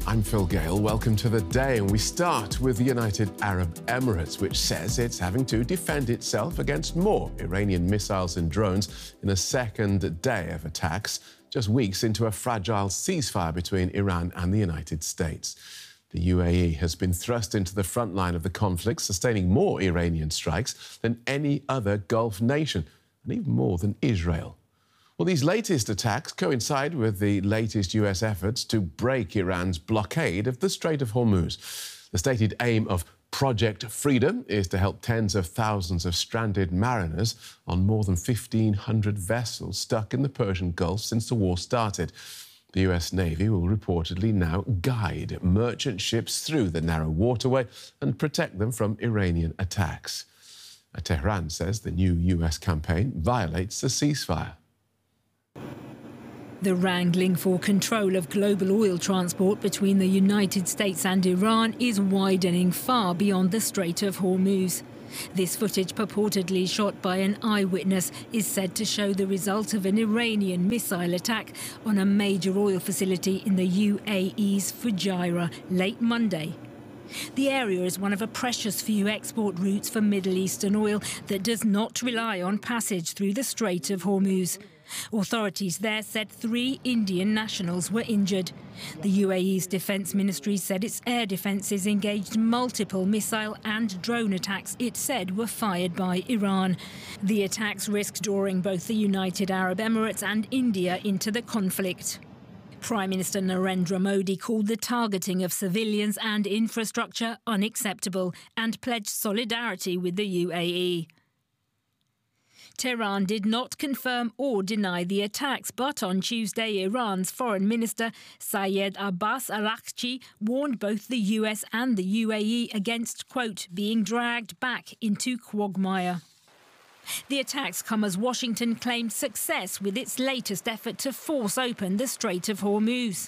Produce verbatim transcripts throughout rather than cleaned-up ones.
I'm Phil Gale. Welcome to The Day, and we start with the United Arab Emirates, which says it's having to defend itself against more Iranian missiles and drones in a second day of attacks, just weeks into a fragile ceasefire between Iran and the United States. The U A E has been thrust into the front line of the conflict, sustaining more Iranian strikes than any other Gulf nation, and even more than Israel. Well, these latest attacks coincide with the latest U S efforts to break Iran's blockade of the Strait of Hormuz. The stated aim of Project Freedom is to help tens of thousands of stranded mariners on more than fifteen hundred vessels stuck in the Persian Gulf since the war started. The U S Navy will reportedly now guide merchant ships through the narrow waterway and protect them from Iranian attacks. Tehran says the new U S campaign violates the ceasefire. The wrangling for control of global oil transport between the United States and Iran is widening far beyond the Strait of Hormuz. This footage, purportedly shot by an eyewitness, is said to show the result of an Iranian missile attack on a major oil facility in the U A E's Fujairah late Monday. The area is one of a precious few export routes for Middle Eastern oil that does not rely on passage through the Strait of Hormuz. Authorities there said three Indian nationals were injured. The U A E's defence ministry said its air defences engaged multiple missile and drone attacks it said were fired by Iran. The attacks risked drawing both the United Arab Emirates and India into the conflict. Prime Minister Narendra Modi called the targeting of civilians and infrastructure unacceptable and pledged solidarity with the U A E. Tehran did not confirm or deny the attacks, but on Tuesday, Iran's Foreign Minister Sayed Abbas Araghchi warned both the U S and the U A E against, quote, being dragged back into quagmire. The attacks come as Washington claimed success with its latest effort to force open the Strait of Hormuz.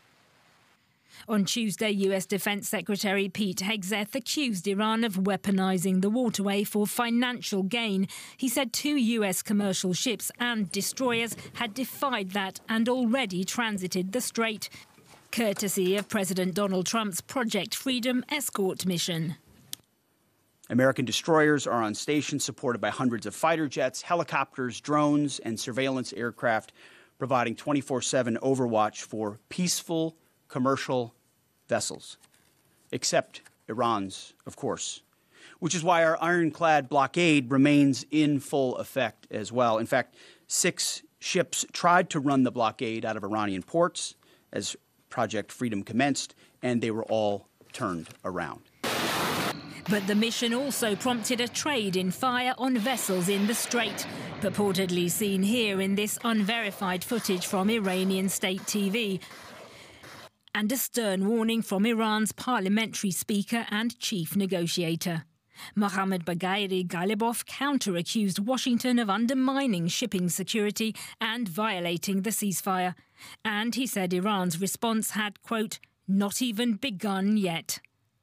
On Tuesday, U S Defence Secretary Pete Hegseth accused Iran of weaponising the waterway for financial gain. He said two U S commercial ships and destroyers had defied that and already transited the strait, courtesy of President Donald Trump's Project Freedom escort mission. American destroyers are on station supported by hundreds of fighter jets, helicopters, drones, and surveillance aircraft, providing twenty-four seven overwatch for peaceful commercial vessels, except Iran's, of course, which is why our ironclad blockade remains in full effect as well. In fact, six ships tried to run the blockade out of Iranian ports as Project Freedom commenced, and they were all turned around. But the mission also prompted a trade in fire on vessels in the strait, purportedly seen here in this unverified footage from Iranian state T V. And a stern warning from Iran's parliamentary speaker and chief negotiator. Mohammad Baghaeri Ghalibaf counter-accused Washington of undermining shipping security and violating the ceasefire. And he said Iran's response had, quote, not even begun yet.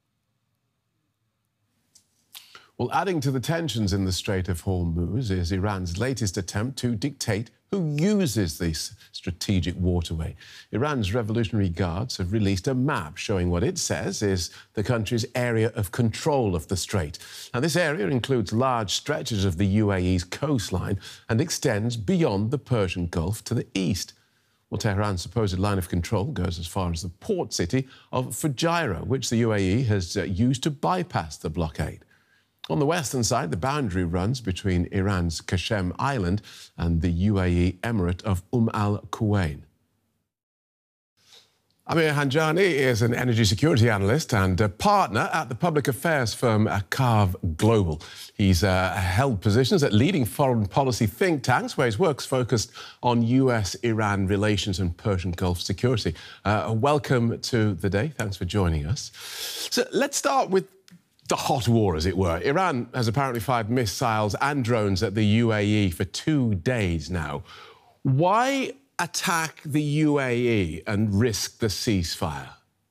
Well, adding to the tensions in the Strait of Hormuz is Iran's latest attempt to dictate who uses this strategic waterway. Iran's Revolutionary Guards have released a map showing what it says is the country's area of control of the strait. Now, this area includes large stretches of the U A E's coastline and extends beyond the Persian Gulf to the east. Well, Tehran's supposed line of control goes as far as the port city of Fujairah, which the U A E has uh, used to bypass the blockade. On the western side, the boundary runs between Iran's Qashem Island and the U A E Emirate of Umm al-Quwain. Amir Hanjani is an energy security analyst and a partner at the public affairs firm Carve Global. He's uh, held positions at leading foreign policy think tanks, where his work's focused on U S Iran relations and Persian Gulf security. Uh, welcome to The Day. Thanks for joining us. So let's start with the hot war, as it were. Iran has apparently fired missiles and drones at the U A E for two days now. Why attack the U A E and risk the ceasefire?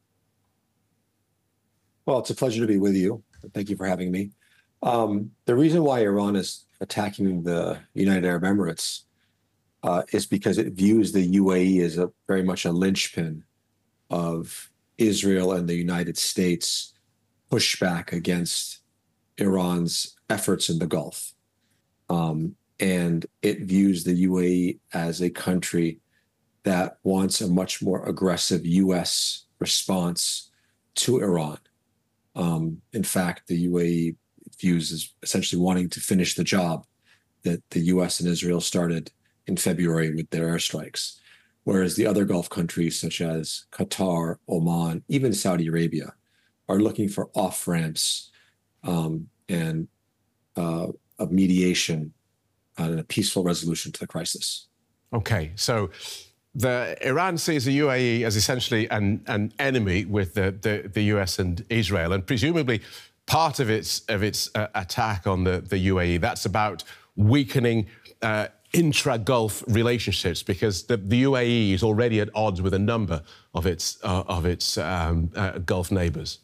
Well, it's a pleasure to be with you. Thank you for having me. Um, the reason why Iran is attacking the United Arab Emirates uh, is because it views the U A E as a very much a linchpin of Israel and the United States push back against Iran's efforts in the Gulf. Um, and it views the U A E as a country that wants a much more aggressive U S response to Iran. Um, in fact, the U A E views as essentially wanting to finish the job that the U S and Israel started in February with their airstrikes, whereas the other Gulf countries such as Qatar, Oman, even Saudi Arabia are looking for off-ramps um, and uh, of mediation and a peaceful resolution to the crisis. Okay, so the Iran sees the U A E as essentially an, an enemy with the, the, the U S and Israel, and presumably part of its of its uh, attack on the, the U A E, that's about weakening uh, intra-Gulf relationships, because the, the U A E is already at odds with a number of its uh, of its um, uh, Gulf neighbours.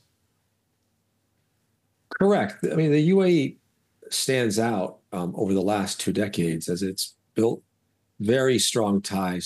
Correct. I mean, the U A E stands out um, over the last two decades as it's built very strong ties